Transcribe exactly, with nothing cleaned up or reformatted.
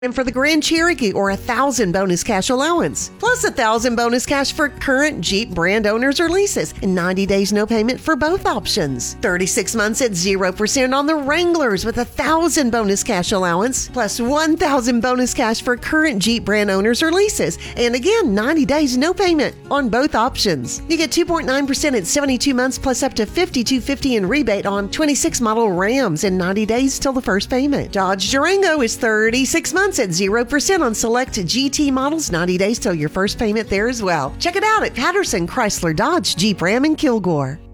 And for the Grand Cherokee, or a thousand bonus cash allowance, plus a thousand bonus cash for current Jeep brand owners or leases, and ninety days no payment for both options. thirty-six months at zero percent on the Wranglers with a thousand bonus cash allowance, plus one thousand bonus cash for current Jeep brand owners or leases, and again, ninety days no payment on both options. You get two point nine percent at seventy-two months, plus up to fifty-two fifty in rebate on twenty-six model Rams in ninety days till the first payment. Dodge Durango is thirty-six months at zero percent on select G T models, ninety days till your first payment there as well. Check it out at Patterson Chrysler Dodge Jeep Ram in Kilgore.